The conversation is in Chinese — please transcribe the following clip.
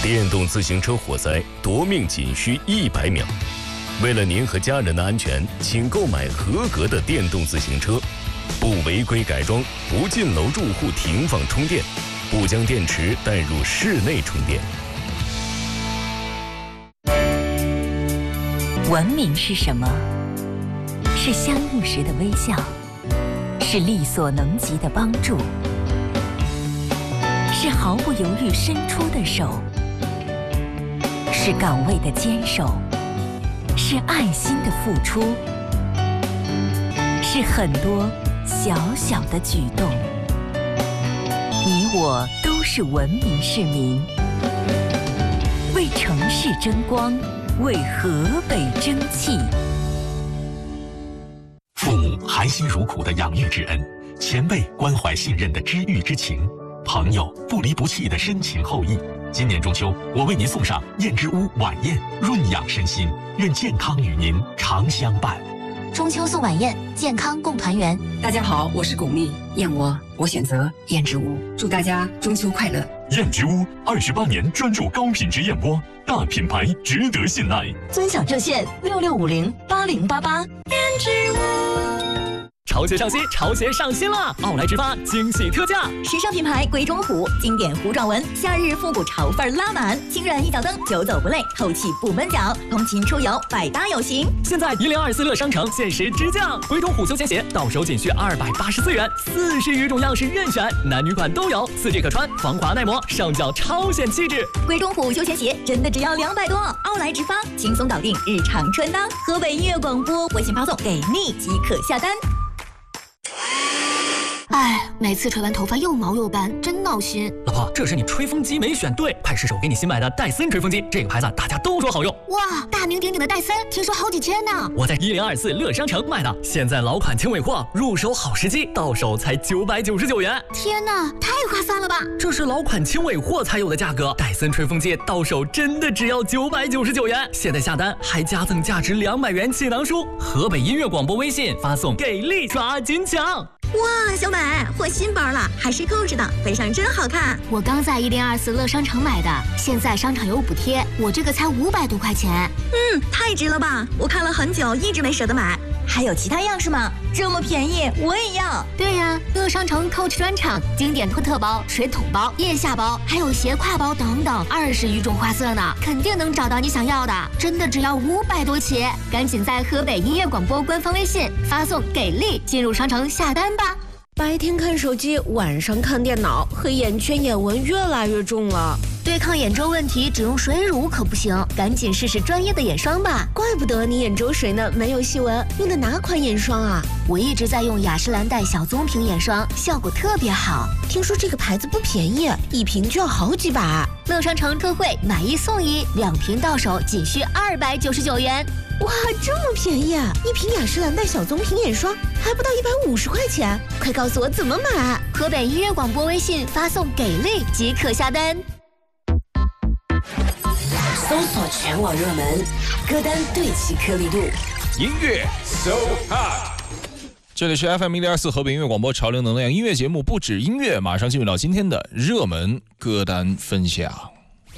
电动自行车火灾夺命仅需100秒。为了您和家人的安全，请购买合格的电动自行车，不违规改装，不进楼住户停放充电，不将电池带入室内充电。 文明是什么？是相遇时的微笑，是力所能及的帮助，是毫不犹豫伸出的手，是岗位的坚守，是爱心的付出，是很多小小的举动。你我都是文明市民，为城市争光，为河北争气。 父母含辛茹苦的养育之恩，前辈关怀信任的知遇之情，朋友不离不弃的深情厚谊。今年中秋，我为您送上燕之屋晚宴，润养身心，愿健康与您常相伴。 中秋送晚宴，健康共团圆。 大家好，我是巩俐，燕窝我选择燕之屋，祝大家中秋快乐。 燕之屋28年专注高品质燕窝，大品牌值得信赖。 尊享热线66508088。燕之屋。 潮鞋上新，潮鞋上新了！奥莱直发惊喜特价， 时尚品牌鬼冢虎，经典弧状纹，夏日复古潮范拉满，轻软一脚蹬，久走不累，透气不闷脚，通勤出游百搭有型。 现在1024乐商城限时直降，鬼冢虎休闲鞋到手仅需284元，40余种样式任选，男女款都有，4季可穿，防滑耐磨，上脚超显气质。 鬼冢虎休闲鞋真的只要200多，奥莱直发轻松搞定日常穿搭。河北音乐广播微信发送给你即可下单。 哎，每次吹完头发又毛又干，真闹心。 老婆，这是你吹风机没选对，快试试我给你新买的戴森吹风机，这个牌子大家都说好用。 哇，大名鼎鼎的戴森，听说好几千呢。 我在1024乐商城买的，现在老款轻尾货，入手好时机，到手才999元。 天哪，太划算了吧！ 这是老款轻尾货才有的价格，戴森吹风机到手真的只要999元。现在下单还加赠价值200元气囊书。河北音乐广播微信发送给力抓紧抢。 哇，小美，换新包了，还是扣子的，背上真好看。 我刚在1024乐商城买的，现在商场有补贴，我这个才500多块钱。 太值了吧！我看了很久，一直没舍得买。还有其他样式吗？这么便宜，我也要。 对呀，乐商城 Coach 专场，经典托特包、水桶包、腋下包，还有斜挎包等等，20余种花色呢，肯定能找到你想要的。真的只要500多起，赶紧在河北音乐广播官方微信发送给力进入商城下单吧。 白天看手机，晚上看电脑，黑眼圈、眼纹越来越重了。 对抗眼周问题，只用水乳可不行，赶紧试试专业的眼霜吧。 怪不得你眼周水呢，没有细纹。用的哪款眼霜啊？ 我一直在用雅诗兰黛小棕瓶眼霜，效果特别好。 听说这个牌子不便宜，一瓶就要好几百。 乐商城特惠，买1送1，2瓶到手仅需299元。 哇，这么便宜啊！一瓶雅诗兰黛小棕瓶眼霜还不到150块钱，快告诉我怎么买！ 河北音乐广播微信发送给力即可下单。 搜索全网热门歌单，对齐颗粒度， 音乐 So Hot。这里是 FM1024 河北音乐广播潮流能量音乐节目，不止音乐，马上进入到今天的热门歌单分享。